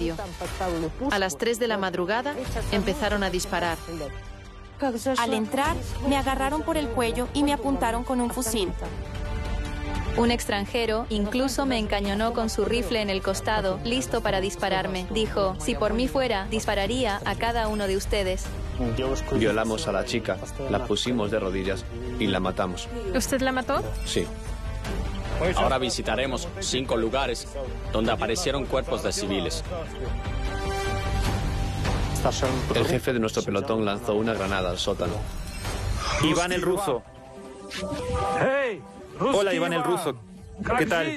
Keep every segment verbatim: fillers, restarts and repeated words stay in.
cementerio. A las tres de la madrugada empezaron a disparar. Al entrar, me agarraron por el cuello y me apuntaron con un fusil. Un extranjero incluso me encañonó con su rifle en el costado, listo para dispararme. Dijo, si por mí fuera, dispararía a cada uno de ustedes. Violamos a la chica, la pusimos de rodillas y la matamos. ¿Usted la mató? Sí. Ahora visitaremos cinco lugares donde aparecieron cuerpos de civiles. El jefe de nuestro pelotón lanzó una granada al sótano. Iván el ruso. Hola, Iván el ruso. ¿Qué tal?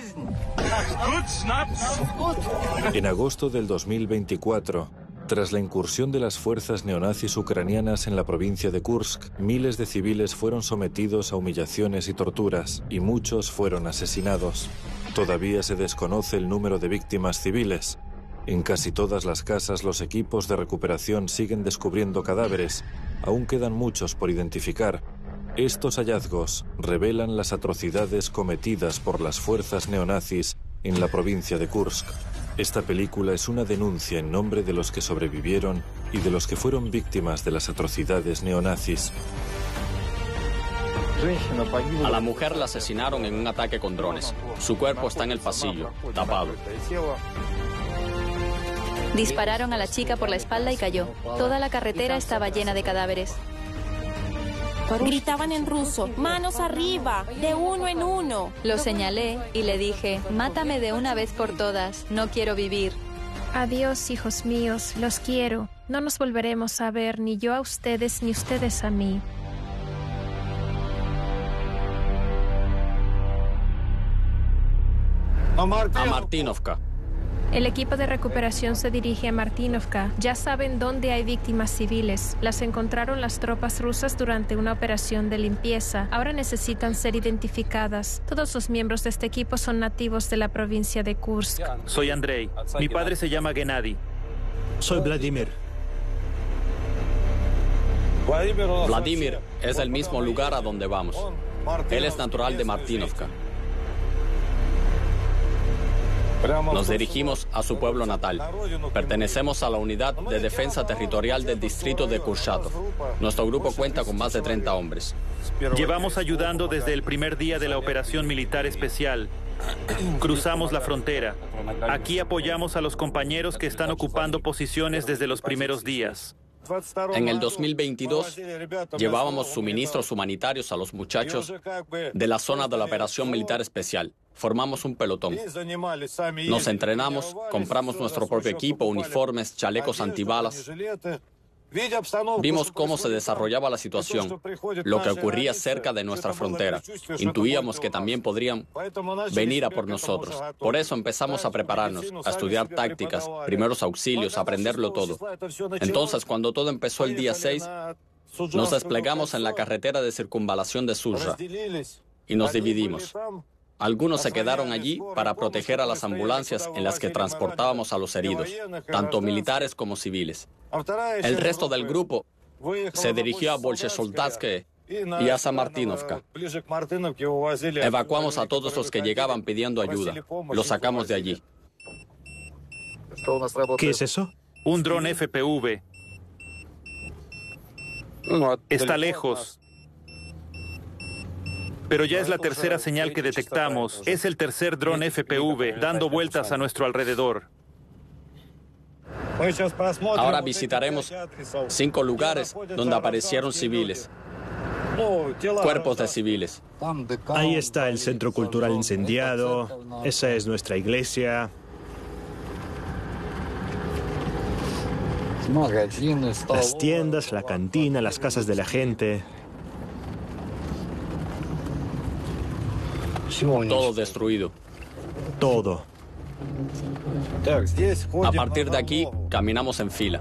En agosto del dos mil veinticuatro, tras la incursión de las fuerzas neonazis ucranianas en la provincia de Kursk, miles de civiles fueron sometidos a humillaciones y torturas, y muchos fueron asesinados. Todavía se desconoce el número de víctimas civiles. En casi todas las casas los equipos de recuperación siguen descubriendo cadáveres. Aún quedan muchos por identificar. Estos hallazgos revelan las atrocidades cometidas por las fuerzas neonazis en la provincia de Kursk. Esta película es una denuncia en nombre de los que sobrevivieron y de los que fueron víctimas de las atrocidades neonazis. A la mujer la asesinaron en un ataque con drones. Su cuerpo está en el pasillo, tapado. Dispararon a la chica por la espalda y cayó. Toda la carretera estaba llena de cadáveres. Gritaban en ruso, manos arriba, de uno en uno. Lo señalé y le dije, mátame de una vez por todas, no quiero vivir. Adiós, hijos míos, los quiero. No nos volveremos a ver, ni yo a ustedes, ni ustedes a mí. A Martinovka. El equipo de recuperación se dirige a Martinovka. Ya saben dónde hay víctimas civiles. Las encontraron las tropas rusas durante una operación de limpieza. Ahora necesitan ser identificadas. Todos los miembros de este equipo son nativos de la provincia de Kursk. Soy Andrei. Mi padre se llama Gennady. Soy Vladimir. Vladimir es el mismo lugar a donde vamos. Él es natural de Martinovka. Nos dirigimos a su pueblo natal. Pertenecemos a la Unidad de Defensa Territorial del Distrito de Kurchatov. Nuestro grupo cuenta con más de treinta hombres. Llevamos ayudando desde el primer día de la operación militar especial. Cruzamos la frontera. Aquí apoyamos a los compañeros que están ocupando posiciones desde los primeros días. En el dos mil veintidós llevábamos suministros humanitarios a los muchachos de la zona de la operación militar especial. Formamos un pelotón. Nos entrenamos, compramos nuestro propio equipo, uniformes, chalecos antibalas. Vimos cómo se desarrollaba la situación, lo que ocurría cerca de nuestra frontera. Intuíamos que también podrían venir a por nosotros. Por eso empezamos a prepararnos, a estudiar tácticas, primeros auxilios, a aprenderlo todo. Entonces, cuando todo empezó el día seis, nos desplegamos en la carretera de circunvalación de Suzhra y nos dividimos. Algunos se quedaron allí para proteger a las ambulancias en las que transportábamos a los heridos, tanto militares como civiles. El resto del grupo se dirigió a Bolshe-Soldatskoye y a Samartinovka. Evacuamos a todos los que llegaban pidiendo ayuda. Los sacamos de allí. ¿Qué es eso? Un dron F P V. Está lejos. Pero ya es la tercera señal que detectamos. Es el tercer dron F P V dando vueltas a nuestro alrededor. Ahora visitaremos cinco lugares donde aparecieron civiles, cuerpos de civiles. Ahí está el centro cultural incendiado. Esa es nuestra iglesia. Las tiendas, la cantina, las casas de la gente. Todo destruido. Todo. A partir de aquí, caminamos en fila.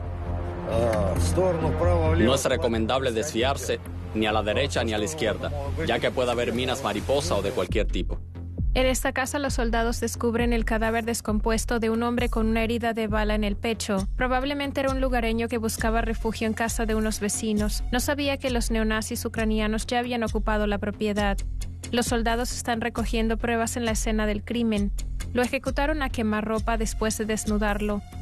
No es recomendable desviarse ni a la derecha ni a la izquierda, ya que puede haber minas mariposa o de cualquier tipo. En esta casa los soldados descubren el cadáver descompuesto de un hombre con una herida de bala en el pecho. Probablemente era un lugareño que buscaba refugio en casa de unos vecinos. No sabía que los neonazis ucranianos ya habían ocupado la propiedad. Los soldados están recogiendo pruebas en la escena del crimen. Lo ejecutaron a quemarropa después de desnudarlo.